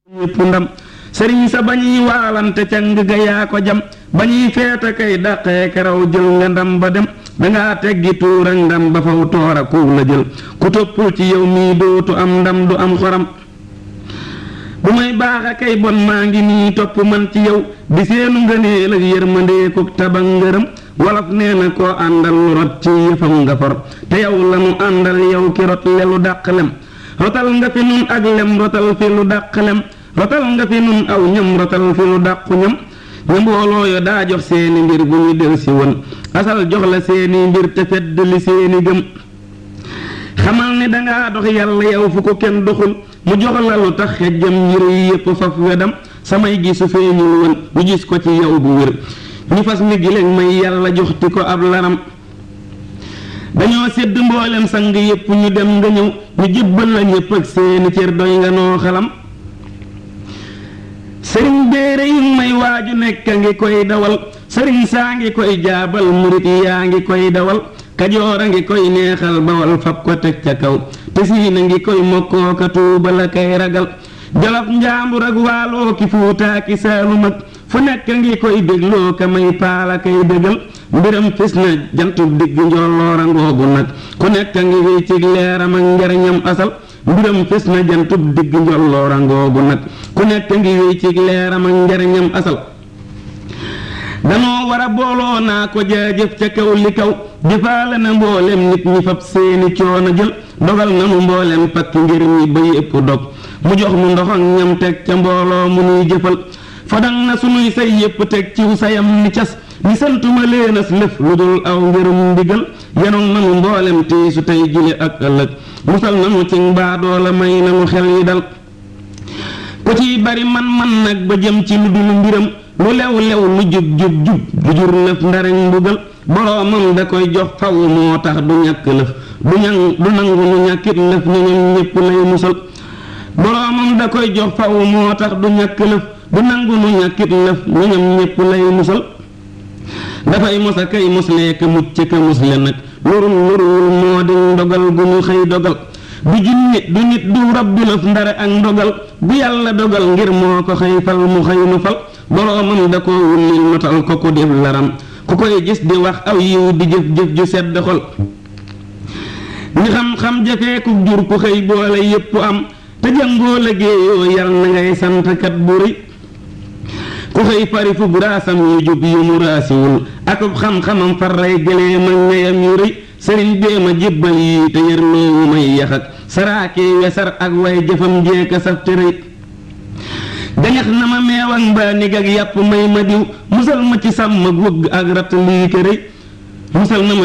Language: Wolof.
ñépp ndam sëriñ sa bañuy waalante càng ga yaa ko jam bañuy feeta kay dàqee karaw jël nga ndam ba dem dangaa teggi tuur ak ndam ba faw toora kuw la jël ku toppul ci yow mii dootu am ndam du am xoram bu may baax a kay bon maa ngi nii topp man ci yow di seenu ngëneel ak yërmandeeku tabak ngërëm wolof nee na koo àndal lu rot ci yëfam nga for te yow la mu àndal yow ki rot lelu dàq lem rotal nga fi nun ak lem rotal fi lu dàq lem rotal nga fi nun aw ñam rotal fi lu dàqu ñam ña mbooloo yo daa jox seeni mbir bu ñu del si woon asal jox la seeni mbir te fedd li seeni gëm xamal ni dangaa dox yàlla yow fu ko kenn doxul mu jox la lu tax xejjam yére yi yépp faf wedam samay gisu feeñul woon ñu gis ko ci yow bu wér ñu fas mi gileeg may yàlla joxti ko ab laram dañoo sédd mboolem sang yépp ñu dem nga ñëw ñu jébbal la ñépp ak seeni cër doy nga noo xalam sëriñ béere yi may waaju nekk a ngi koy dawal sëriñ saa ngi koy jaabal murit yaa ngi koy dawal kajoor a ngi koy neexal bawal fab ko teg ca kaw te siina ngi koy mokkoo ka tuuba la kay ragal jolof njaambur ak waaloo ki fuutaa ki saalum ak fu nekk a ngi koy dégloo ka may paala kay dëgal mbiram fis na jantub digg njolloora ngoogu nag ku nekk a ngi wéy ci leeram ak njariñam asal mbiram fis na jantub digg njolloora ngoogu nag ku nekk a ngi wéy ci leeram ak njariñam asal danoo war a booloo naa ko jaajëf ca kaw li kaw jëfaale na mboolem nit ñi fab seeni coono jël dogal nanu mboolem pakk ngir ñi ba yépp dog mu jox nu ndox ak ñam teg ca mbooloo mu nuy jëfal fadang na sunuy say yépp teg ciw sayam ni cas ni santuma leenas lëf lu dul aw ngirum ndigal yenoon nanu mboolem tiisu tey jile ak ëllëg musal nanu ci mbaadoo la may nanu xel yi dal ku ciy bari man nag ba jëm ci lu dul mbiram lu lew lu jub du jur lëf ndariñ mbugal boroomam da koy jox faw moo tax du ñàkk lëf du nangu nu ñàkkit lëf ñoñom ñépp lay musal boroomam da koy jox faw moo tax du ñàkk lëf du nangu nu ñàkkit lëf ñoñom ñépp lay musal dafay mosa kay muslee ka mucc ka musle nag lurul moo di ndogal gu ñu xëy dogal du jinne du nit du rab du lëf ndare ak ndogal bu yàlla dogal ngir moo ko xëy fal mu xëy nu fal boroomam da ko wullil notal ko ku def laram ku koy gis di wax aw yiw di jëf ju sedd xol ñi xam-xam jafeeku jur ku xëy boole yépp am te jàngoo liggéeyoo yal na ngay santkat bu rëy ku xëy fari fub raasam yu jub yu mu raasiwul akub xam-xamam far rey gëlee ma ñeyam yu rëy sëriñ bee ma jébbal yi te yërloowu may yaxak saraakee wesar ak way jëfam jeeka saf te rëy dañax na ma meew ak mbaa nig ak yàpp may ma diw musal ma ci sàmm ak wëgg ak ratt lii ke rëy musal na ma